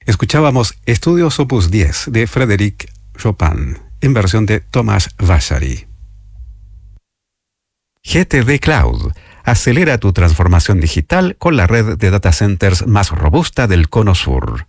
Escuchábamos Estudios Opus 10 de Frédéric Chopin, en versión de Tomás Vasari. GTD Cloud. Acelera tu transformación digital con la red de data centers más robusta del Cono Sur.